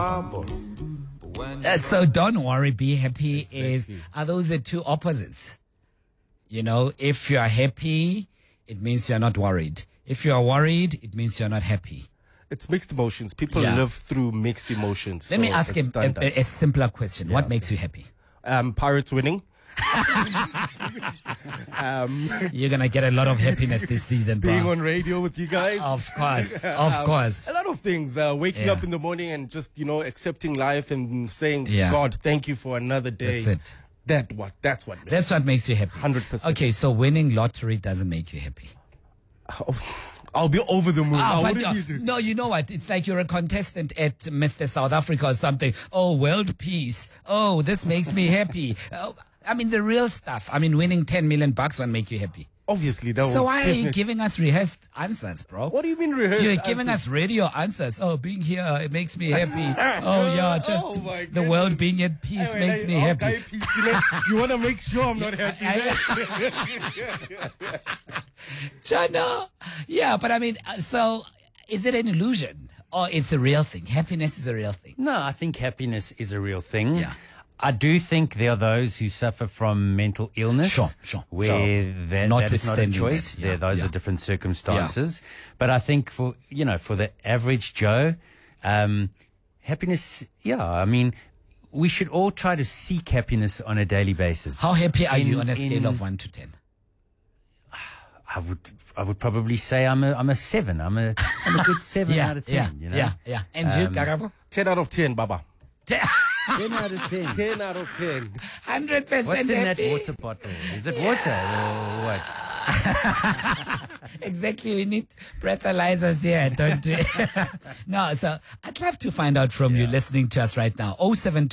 So don't worry, be happy are those the two opposites? You know, if you are happy, it means you're not worried. If you are worried, it means you're not happy. It's mixed emotions. People live through mixed emotions. Let me ask a simpler question. What makes you happy? Pirates winning. You're going to get a lot of happiness this season, bro. Being on radio with you guys. Of course, of course. A lot of things. Waking up in the morning and just, accepting life and saying, God, thank you for another day. That's it. That's what makes you happy. 100%. Okay, so winning lottery doesn't make you happy. I'll be over the moon. What do you do? No, you know what? It's like you're a contestant at Mr. South Africa or something. Oh, world peace. Oh, this makes me happy. I mean, the real stuff. I mean, winning 10 million bucks won't make you happy. Obviously, that So why are you giving us rehearsed answers, bro? What do you mean rehearsed You're giving us radio answers. Oh, being here, it makes me happy. Oh, yeah, just the world being at peace makes me happy. You want to make sure I'm not happy. Chana. Yeah, but I mean, so is it an illusion or it's a real thing? Happiness is a real thing. No, I think happiness is a real thing. Yeah. I do think there are those who suffer from mental illness. Sure. Where that is not a choice. Those are different circumstances. But I think for the average Joe, happiness, I mean, we should all try to seek happiness on a daily basis. How happy are you on a scale of 1 to 10? I would probably say I'm a 7. I'm a good 7 out of 10. Yeah. And you, Karabo? 10 out of 10, Baba. 10 out of 10. 10 out of 10. 100% What's in happy. that water bottle? Is it water or what? Exactly. We need breathalyzers here, don't we? No, so I'd love to find out from you listening to us right now.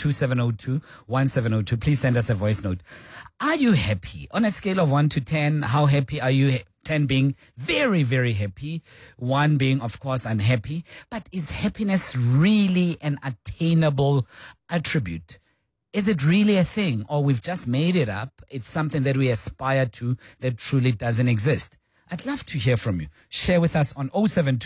0727021702. Please send us a voice note. Are you happy? On a scale of 1 to 10, how happy are you? 10 being very, very happy. 1 being, of course, unhappy. But is happiness really an attainable attribute? Is it really a thing? Or we've just made it up? It's something that we aspire to that truly doesn't exist. I'd love to hear from you. Share with us on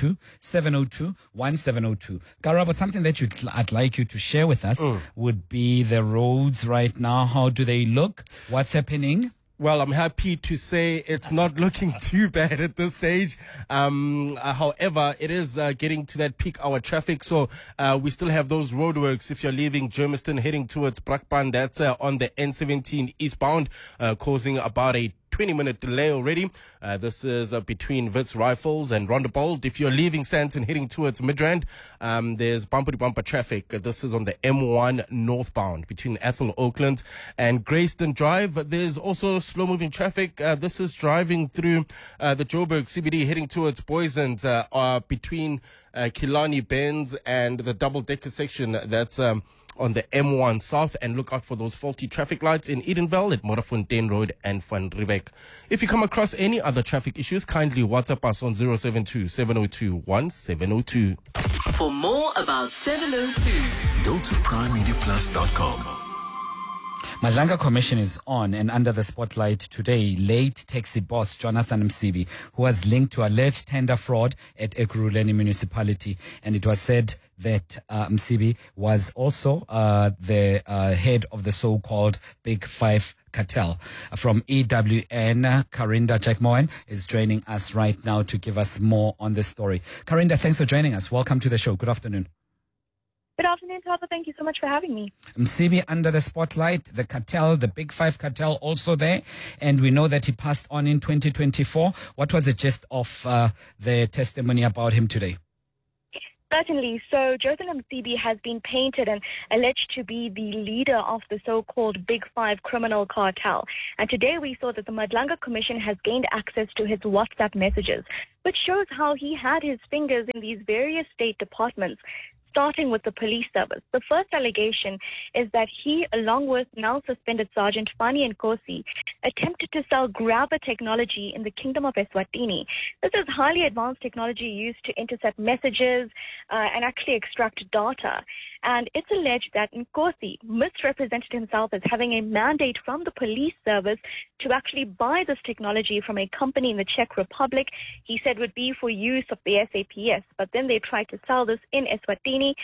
072-702-1702. Karabo, something that I'd like you to share with us would be the roads right now. How do they look? What's happening? Well, I'm happy to say it's not looking too bad at this stage. However, it is getting to that peak hour traffic. So we still have those roadworks. If you're leaving Germiston heading towards Brakpan, that's on the N17 eastbound, causing about a 20-minute delay already. This is between Wits Rifles and Rondebold. If you're leaving Sandton heading towards Midrand, there's bumper-to-bumper traffic. This is on the M1 northbound between Athol Oakland and Greyston Drive. There's also slow-moving traffic. This is driving through the Joburg CBD heading towards Boysens between Killarney Benz and the double-decker section. That's on the M1 South, and look out for those faulty traffic lights in Edenville at Morafontein Road and Van Riebeck. If you come across any other traffic issues, kindly WhatsApp us on 072-702-1702. For more about 702, go to primemediaplus.com. Madlanga Commission is on, and under the spotlight today, late taxi boss Jonathan Msibi, who was linked to alleged tender fraud at Ekurhuleni Municipality. And it was said that Msibi was also the head of the so-called Big Five cartel. From EWN, Karinda Jackmoen is joining us right now to give us more on this story. Karinda, thanks for joining us. Welcome to the show. Good afternoon. Good afternoon, Tata. Thank you so much for having me. Msibi under the spotlight, the cartel, the Big Five cartel also there. And we know that he passed on in 2024. What was the gist of the testimony about him today? Certainly. So Jotham Msibi has been painted and alleged to be the leader of the so-called Big Five criminal cartel. And today we saw that the Madlanga Commission has gained access to his WhatsApp messages, which shows how he had his fingers in these various state departments, starting with the police service. The first allegation is that he, along with now suspended Sergeant Fani Nkosi, attempted to sell grabber technology in the Kingdom of Eswatini. This is highly advanced technology used to intercept messages and actually extract data. And it's alleged that Nkosi misrepresented himself as having a mandate from the police service to actually buy this technology from a company in the Czech Republic. He said would be for use of the SAPS, but then they tried to sell this in Eswatini.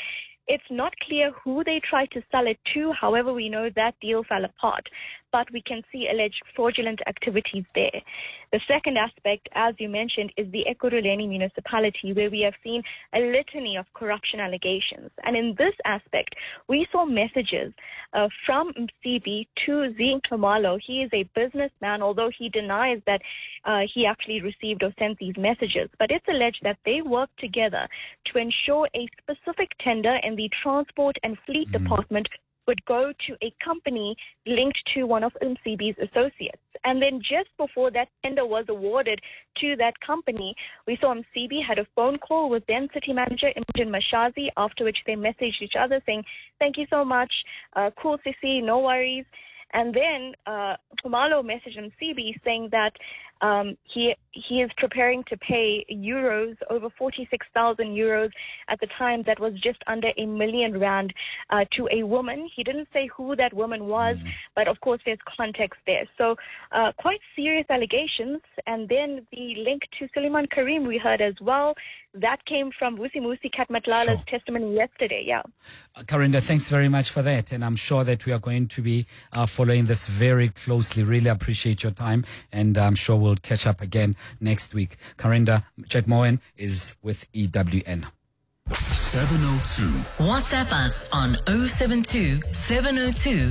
It's not clear who they tried to sell it to. However, we know that deal fell apart. But we can see alleged fraudulent activities there. The second aspect, as you mentioned, is the Ekurhuleni municipality, where we have seen a litany of corruption allegations. And in this aspect, we saw messages from Msibi to Zing Khumalo. He is a businessman, although he denies that he actually received or sent these messages. But it's alleged that they worked together to ensure a specific tender in the Transport and Fleet Department would go to a company linked to one of Msibi's associates. And then just before that tender was awarded to that company, we saw Msibi had a phone call with then City Manager Imogen Mashazi, after which they messaged each other saying, "Thank you so much, cool Sisi, no worries." And then Khumalo messaged Msibi saying that he is preparing to pay euros, over 46,000 euros at the time. That was just under R1 million to a woman. He didn't say who that woman was, but of course there's context there. So quite serious allegations. And then the link to Suleiman Karim we heard as well. That came from Vusimusi Katmatlala's testimony yesterday. Yeah. Karinda, thanks very much for that. And I'm sure that we are going to be following this very closely. Really appreciate your time. And I'm sure we'll catch up again next week. Karinda Jagmohan is with EWN. 702. WhatsApp us on 072 702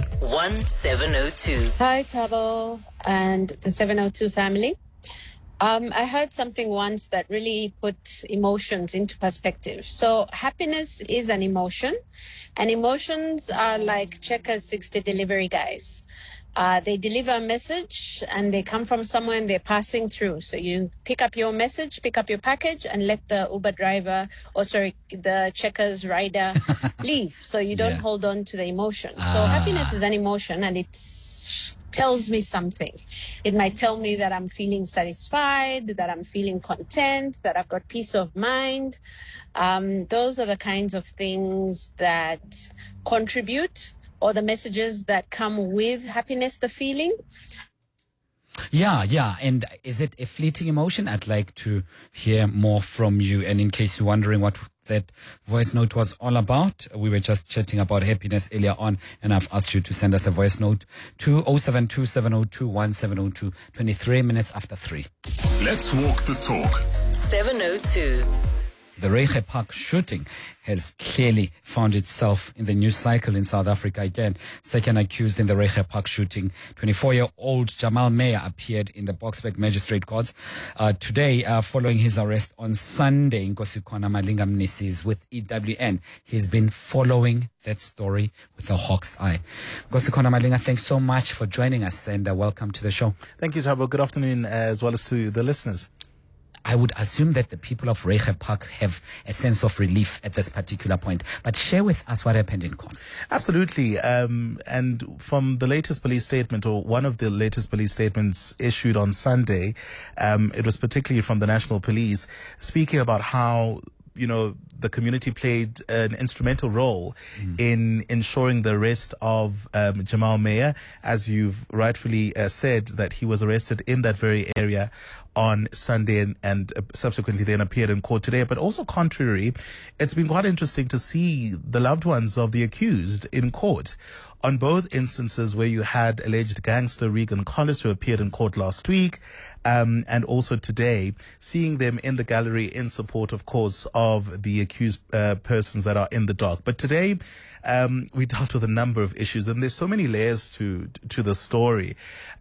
1702. Hi, Thabo and the 702 family. I heard something once that really put emotions into perspective. So happiness is an emotion, and emotions are like Checkers 60 delivery guys. They deliver a message and they come from somewhere and they're passing through. So you pick up your message, pick up your package, and let the Uber driver, the Checkers rider leave. So you don't hold on to the emotion. So happiness is an emotion, and it tells me something. It might tell me that I'm feeling satisfied, that I'm feeling content, that I've got peace of mind. Those are the kinds of things that contribute, or the messages that come with happiness, the feeling. Yeah. And is it a fleeting emotion? I'd like to hear more from you. And in case you're wondering what that voice note was all about, we were just chatting about happiness earlier on, and I've asked you to send us a voice note to 072 702 1702, 23 minutes after 3. Let's walk the talk. 702. The Reiche Park shooting has clearly found itself in the news cycle in South Africa again. Second accused in the Reiche Park shooting, 24-year-old Jamal Meyer, appeared in the Boksburg Magistrate Courts today following his arrest on Sunday. Nkosikhona Malinga Mnisi is with EWN. He's been following that story with a hawk's eye. Nkosikhona Malinga, thanks so much for joining us, and welcome to the show. Thank you, Thabo. Good afternoon, as well as to the listeners. I would assume that the people of Reiche Park have a sense of relief at this particular point. But share with us what happened in court. Absolutely. And from the latest police statement, or one of the latest police statements issued on Sunday, it was particularly from the National Police, speaking about how, the community played an instrumental role in ensuring the arrest of Jamal Meyer, as you've rightfully said, that he was arrested in that very area on Sunday and subsequently then appeared in court today. But also contrary, it's been quite interesting to see the loved ones of the accused in court. On both instances where you had alleged gangster Regan Collis, who appeared in court last week, and also today, seeing them in the gallery in support, of course, of the accused persons that are in the dock. But today, we dealt with a number of issues, and there's so many layers to the story.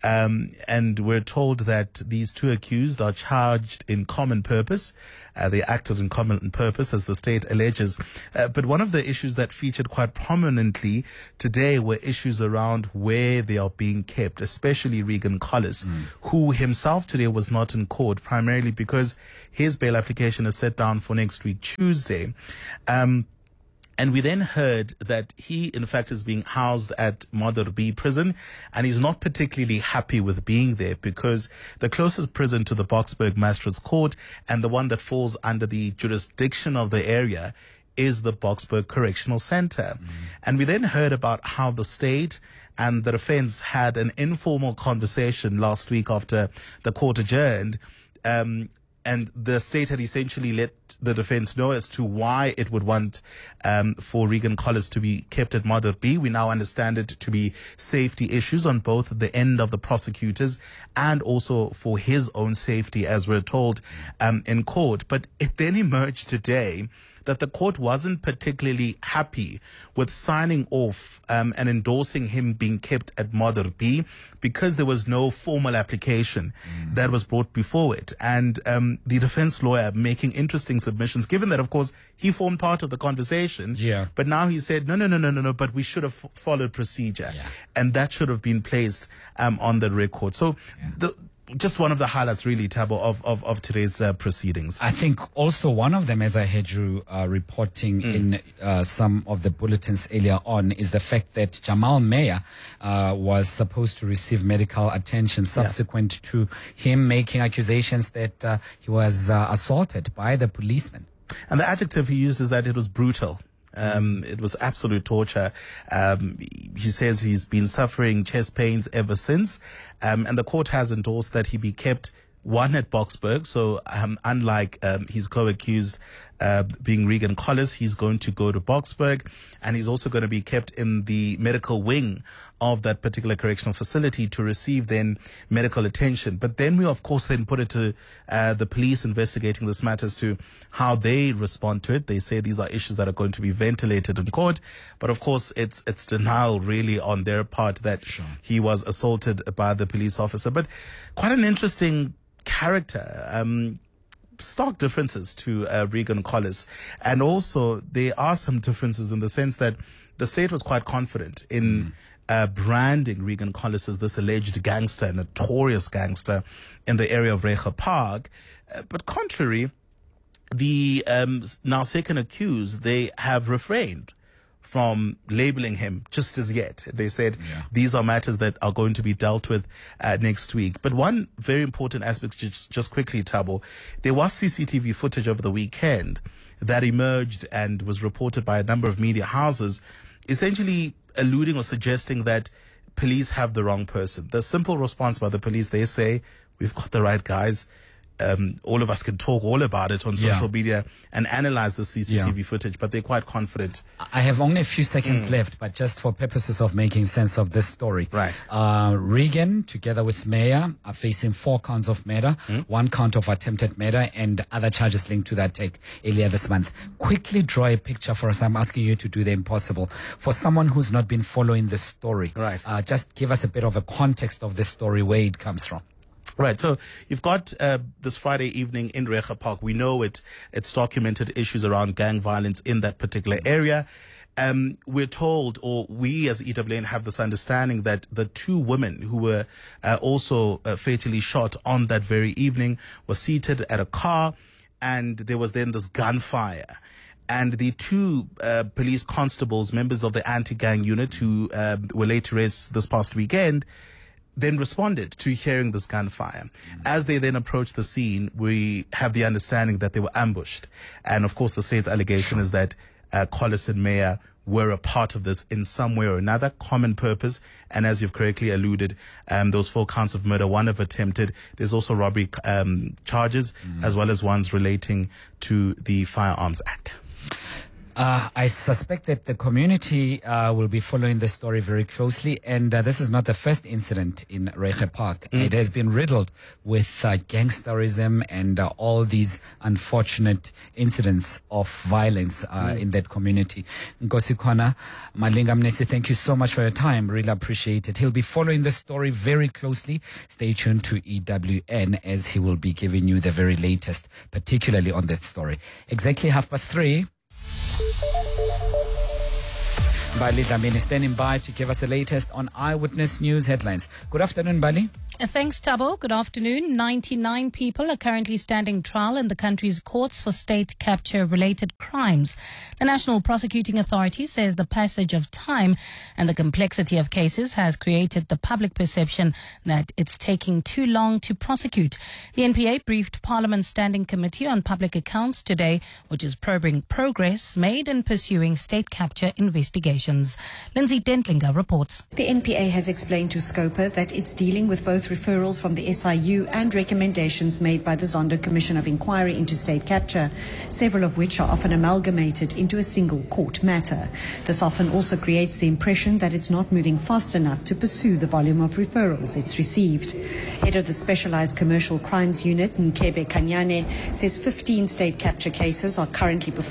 And we're told that these two accused are charged in common purpose. They acted in common purpose, as the state alleges. But one of the issues that featured quite prominently today were issues around where they are being kept, especially Regan Collis, who himself today was not in court, primarily because his bail application is set down for next week, Tuesday. And we then heard that he, in fact, is being housed at Modderby prison, and he's not particularly happy with being there because the closest prison to the Boksburg Magistrates Court and the one that falls under the jurisdiction of the area is the Boksburg Correctional Center. And we then heard about how the state and the defense had an informal conversation last week after the court adjourned, And the state had essentially let the defense know as to why it would want for Regan Collis to be kept at Model B. We now understand it to be safety issues on both the end of the prosecutors and also for his own safety, as we're told in court. But it then emerged today that the court wasn't particularly happy with signing off and endorsing him being kept at Model B because there was no formal application that was brought before it. And the defense lawyer making interesting submissions, given that, of course, he formed part of the conversation. Yeah. But now he said, no, but we should have followed procedure. Yeah. And that should have been placed on the record. So just one of the highlights, really, Thabo, of today's proceedings. I think also one of them, as I heard you reporting in some of the bulletins earlier on, is the fact that Jamal Meyer was supposed to receive medical attention subsequent to him making accusations that he was assaulted by the policeman. And the adjective he used is that it was brutal. It was absolute torture. He says he's been suffering chest pains ever since. And the court has endorsed that he be kept, one, at Boksburg. So unlike his co-accused being Regan Collis, he's going to go to Boksburg. And he's also going to be kept in the medical wing of that particular correctional facility to receive then medical attention. But then we, of course, then put it to the police investigating this matter as to how they respond to it. They say these are issues that are going to be ventilated in court. But of course, it's denial really on their part that he was assaulted by the police officer. But quite an interesting character. Stark differences to Regan Collis. And also there are some differences in the sense that the state was quite confident in branding Regan Collis as this alleged gangster, notorious gangster in the area of Reiger Park. But contrary, the now second accused, they have refrained from labeling him just as yet. They said these are matters that are going to be dealt with next week. But one very important aspect, just quickly, Thabo, there was CCTV footage over the weekend that emerged and was reported by a number of media houses, essentially alluding or suggesting that police have the wrong person. The simple response by the police, they say, we've got the right guys. All of us can talk all about it on social media and analyze the CCTV footage, but they're quite confident. I have only a few seconds left, but just for purposes of making sense of this story. Right. Regan, together with Meyer, are facing 4 counts of murder, 1 count of attempted murder, and other charges linked to that take earlier this month. Quickly draw a picture for us. I'm asking you to do the impossible. For someone who's not been following the story, just give us a bit of a context of the story, where it comes from. Right. So you've got this Friday evening in Reiger Park. We know it's documented issues around gang violence in that particular area. We're told, or we as EWN have this understanding, that the 2 women who were also fatally shot on that very evening were seated at a car, and there was then this gunfire. And the 2 police constables, members of the anti-gang unit, who were later arrested this past weekend, then responded to hearing this gunfire. As they then approached the scene, we have the understanding that they were ambushed. And of course, the state's allegation is that Collis and Meyer were a part of this in some way or another, common purpose. And as you've correctly alluded, those 4 counts of murder, 1 of attempted. There's also robbery charges, as well as ones relating to the Firearms Act. I suspect that the community will be following this story very closely, and this is not the first incident in Reiger Park. It has been riddled with gangsterism and all these unfortunate incidents of violence in that community. Nkosi Khona, Malinga Mnisi, thank you so much for your time. Really appreciate it. He'll be following the story very closely. Stay tuned to EWN as he will be giving you the very latest, particularly on that story. Exactly 3:30. Bali Dlamini standing by to give us the latest on Eyewitness News headlines. Good afternoon, Bali. Thanks, Thabo. Good afternoon. 99 people are currently standing trial in the country's courts for state capture-related crimes. The National Prosecuting Authority says the passage of time and the complexity of cases has created the public perception that it's taking too long to prosecute. The NPA briefed Parliament's Standing Committee on Public Accounts today, which is probing progress made in pursuing state capture investigations. Lindsay Dentlinger reports. The NPA has explained to Scopa that it's dealing with both both referrals from the SIU and recommendations made by the Zondo Commission of Inquiry into State Capture, several of which are often amalgamated into a single court matter. This often also creates the impression that it's not moving fast enough to pursue the volume of referrals it's received. Head of the Specialized Commercial Crimes Unit, Nkebe Kanyane, says 15 state capture cases are currently before